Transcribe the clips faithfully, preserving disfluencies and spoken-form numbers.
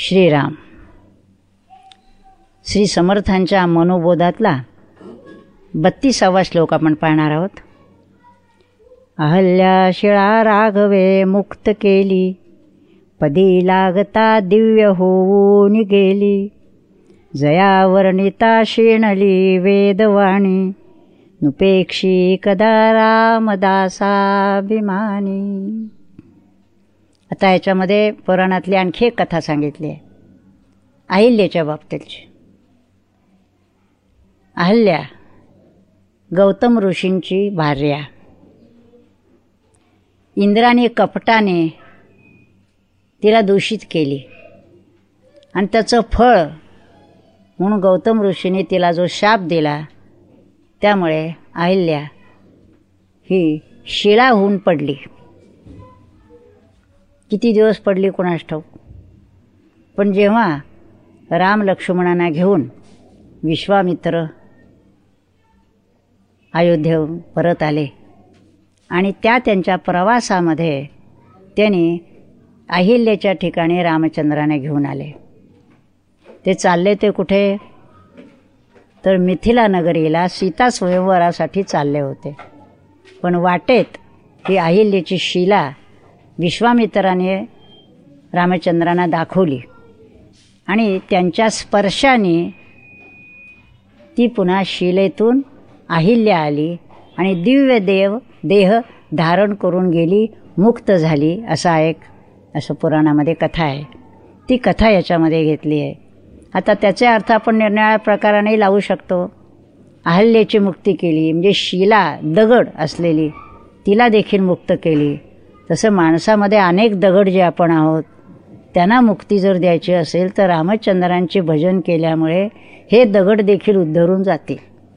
श्रीराम श्री समर्थांच्या मनोबोधातला बत्तीसावा श्लोक आपण पाहणार आहोत. अहल्या शिळा राघवे मुक्त केली, पदी लागता दिव्य होऊन गेली. जया वर्णिता शेणली वेदवाणी, नुपेक्षी कदा रामदासाभिमानी. आता याच्यामध्ये पुराणातली आणखी एक कथा सांगितली आहे अहिल्याच्या बाबतीतची. अहल्या गौतम ऋषींची भार्या. इंद्राने कपटाने तिला दूषित केली आणि त्याचं फळ म्हणून गौतम ऋषीने तिला जो शाप दिला, त्यामुळे अहिल्या ही शिळा होऊन पडली. किती दिवस पडली कोणास ठाऊक. पण जेव्हा राम लक्ष्मणांना घेऊन विश्वामित्र अयोध्येहून परत आले आणि त्या त्यांच्या प्रवासामध्ये त्यांनी अहिल्याच्या ठिकाणी रामचंद्राने घेऊन आले. ते चालले ते कुठे, तर मिथिला नगरीला सीता स्वयंवरासाठी चालले होते. पण वाटेत ही अहिल्याची शिला विश्वामित्राने रामचंद्रांना दाखवली आणि त्यांच्या स्पर्शाने ती पुन्हा शिलेतून अहिल्या आली आणि दिव्य देव देह धारण करून गेली, मुक्त झाली. असा एक असं पुराणामध्ये कथा आहे. ती कथा याच्यामध्ये घेतली आहे. आता त्याचे अर्थ आपण निरनिराळ्या प्रकाराने लावू शकतो. अहल्याची मुक्ती केली म्हणजे शिला दगड असलेली तिला देखील मुक्त केली. तसं माणसामध्ये अनेक दगड जे आपण आहोत त्यांना मुक्ती जर द्यायची असेल तर रामचंद्रांचे भजन केल्यामुळे हे दगड देखील उद्धरून जातील.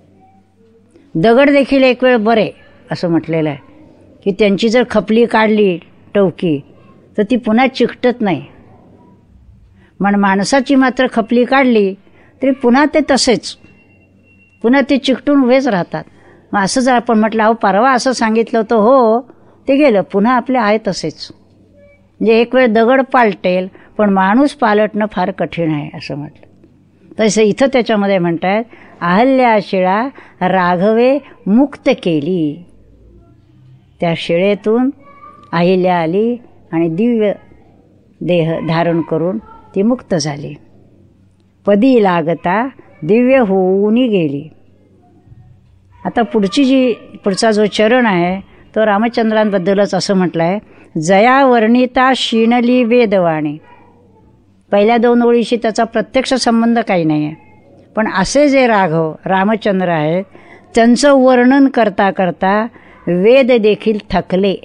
दगड देखील एक वेळ बरे असं म्हटलेलं आहे की त्यांची जर खपली काढली टवकी तर ती पुन्हा चिकटत नाही. पण माणसाची मात्र खपली काढली तरी पुन्हा ते तसेच पुन्हा ते चिकटून उभेच राहतात. मग असं जर आपण म्हटलं अहो परवा असं सांगितलं होतं, हो ते गेलं, पुन्हा आपले आहे तसेच. म्हणजे एक वेळ दगड पालटेल पण माणूस पालटणं फार कठीण आहे असं म्हटलं. तसं इथं त्याच्यामध्ये म्हणतात अहल्या शिळा राघवे मुक्त केली. त्या शिळेतून अहिल्या आली आणि दिव्य देह धारण करून ती मुक्त झाली. पदी लागता दिव्य होऊन गेली. आता पुढची जी पुढचा जो चरण आहे तो रामचंद्रांबद्दलच असं म्हटलं आहे. जया वर्णिता शीणली वेदवाणी. पहिल्या दोन ओळीशी त्याचा प्रत्यक्ष संबंध काही नाही आहे, पण असे जे राघव रामचंद्र आहेत त्यांचं वर्णन करता करता वेद देखील थकले.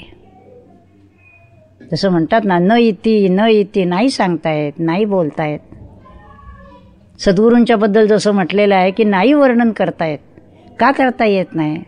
जसं म्हणतात ना, न इति न इति, नाही सांगतायत, नाही बोलतायत. सद्गुरूंच्या बद्दल जसं म्हटलेलं आहे की नाही वर्णन करतायत. का करता येत नाही,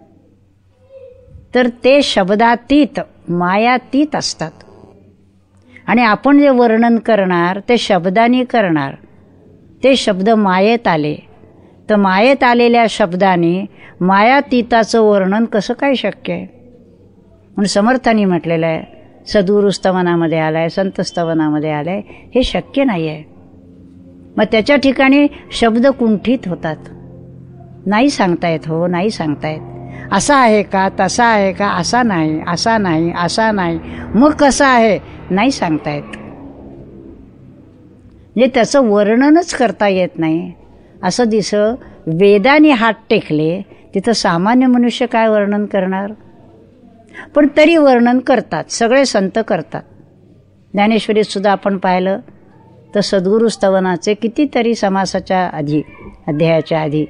तर ते शब्दातीत मायातीत असतात आणि आपण जे वर्णन करणार ते शब्दांनी करणार. ते शब्द मायेत आले तर मायेत आलेल्या शब्दांनी मायातीताचं वर्णन कसं काय शक्य आहे. म्हणून समर्थांनी म्हटलेलं आहे, सद्गुरु स्तवनामध्ये आलं आहे, संत स्तवनामध्ये आलं आहे, हे शक्य नाही आहे. मग त्याच्या ठिकाणी शब्द कुंठित होतात, नाही सांगतायत, हो नाही सांगतायत. असा आहे का, तसा आहे का, असा नाही, असा नाही, असा नाही, मग कसं आहे, नाही सांगतायत. म्हणजे त्याचं वर्णनच करता येत नाही असं दिसं. वेदाने हात टेकले तिथं सामान्य मनुष्य काय वर्णन करणार. पण तरी वर्णन करतात, सगळे संत करतात. ज्ञानेश्वरीत सुद्धा आपण पाहिलं तर सद्गुरु स्तवनाचे कितीतरी समासाच्या आधी अध्यायाच्या आधी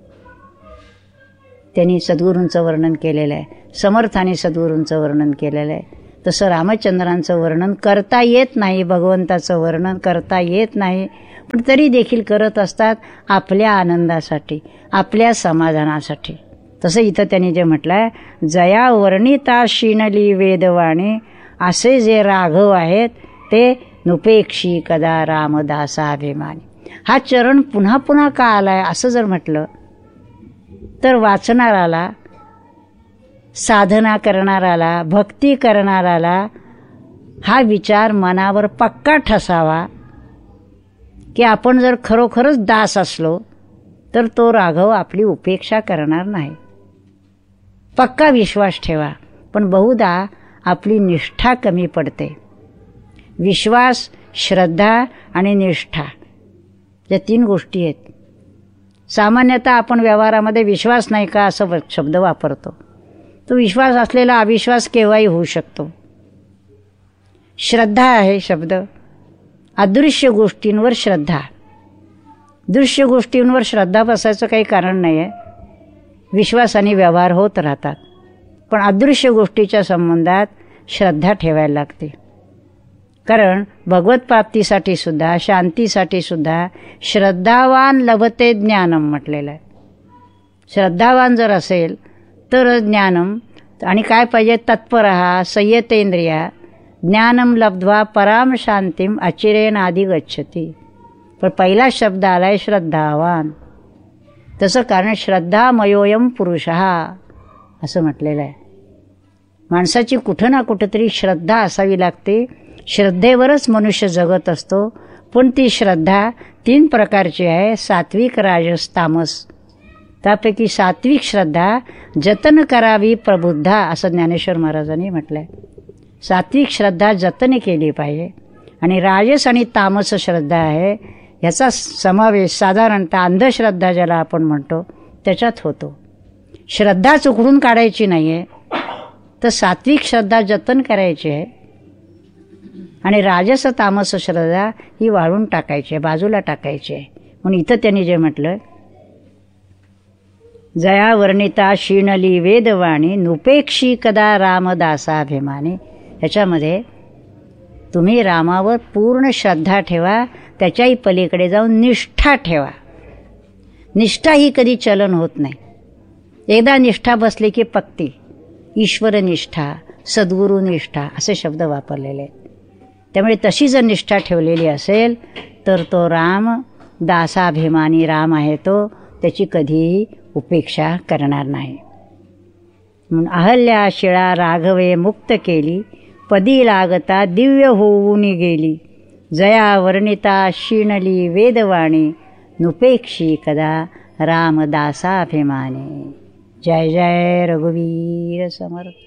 त्यांनी सद्गुरूंचं वर्णन केलेलं आहे. समर्थाने सद्गुरूंचं वर्णन केलेलं आहे. तसं रामचंद्रांचं वर्णन करता येत नाही, भगवंताचं वर्णन करता येत नाही, पण तरी देखील करत असतात आपल्या आनंदासाठी, आपल्या समाधानासाठी. तसं इथं त्यांनी जे म्हटलं आहे, जया वर्णिता शीणली वेदवाणी. असे जे राघव आहेत ते नुपेक्षी कदा रामदासाभिमानी. हा चरण पुन्हा पुन्हा का आलाय असं जर म्हटलं तर वाचणाराला, साधना करणाराला, भक्ती करणाराला हा विचार मनावर पक्का ठसावा की आपण जर खरोखरच दास असलो तर तो राघव आपली उपेक्षा करणार नाही. पक्का विश्वास ठेवा, पण बहुधा आपली निष्ठा कमी पडते. विश्वास, श्रद्धा आणि निष्ठा या तीन गोष्टी आहेत. सामान्यतः आपण व्यवहारामध्ये विश्वास नाही का असं शब्द वापरतो. तो विश्वास असलेला अविश्वास केव्हाही होऊ शकतो. श्रद्धा आहे शब्द. अदृश्य गोष्टींवर श्रद्धा. दृश्य गोष्टींवर श्रद्धा बसायचं काही कारण नाही आहे. विश्वास आणि व्यवहार होत राहतात, पण अदृश्य गोष्टीच्या संबंधात श्रद्धा ठेवायला लागते. कारण भगवत प्राप्तीसाठी सुद्धा, शांतीसाठी सुद्धा श्रद्धावान लभते ज्ञानम म्हटलेलं आहे. श्रद्धावान जर असेल तर ज्ञानम. आणि काय पाहिजे? तत्परः संयतेंद्रिया ज्ञानम लब्ध्वा पराम शांतीम अचिरेण आदि गच्छति. पण पहिला शब्द आलाय श्रद्धावान. तसं कारण श्रद्धामयोयम पुरुषः असं म्हटलेलं आहे. माणसाची कुठं ना कुठंतरी श्रद्धा असावी लागते. श्रद्धेवरच मनुष्य जगत असतो. पण ती श्रद्धा तीन प्रकारची आहे: सात्विक, राजस, तामस. त्यापैकी सात्विक श्रद्धा जतन करावी प्रबुद्धा असं ज्ञानेश्वर महाराजांनी म्हटलं आहे. सात्विक श्रद्धा जतन केली पाहिजे. आणि राजस आणि तामस श्रद्धा आहे याचा समावेश साधारणतः अंधश्रद्धा ज्याला आपण म्हणतो त्याच्यात होतो. श्रद्धाच उघडून काढायची नाही आहे, तर सात्विक श्रद्धा जतन करायची आहे. आणि राजस तामस श्रद्धा ही वाळून टाकायची आहे, बाजूला टाकायची आहे. म्हणून इथं त्यांनी जे म्हटलं, जया वर्णिता शीणली वेदवाणी नुपेक्षी कदा रामदासाभिमानी. ह्याच्यामध्ये तुम्ही रामावर पूर्ण श्रद्धा ठेवा, त्याच्याही पलीकडे जाऊन निष्ठा ठेवा. निष्ठा ही कधी चलन होत नाही. एकदा निष्ठा बसली की पक्ती. ईश्वरनिष्ठा, सद्गुरुनिष्ठा असे शब्द वापरलेले आहेत. त्यामुळे तशी जर निष्ठा ठेवलेली असेल तर तो राम दासाभिमानी राम आहे, तो त्याची कधीही उपेक्षा करणार नाही. म्हणून अहल्या शिळा राघवे मुक्त केली, पदी लागता दिव्य होऊन गेली. जया वर्णिता शीणली वेदवाणी नुपेक्षी कदा रामदासाभिमानी. जय जय रघुवीर समर्थ.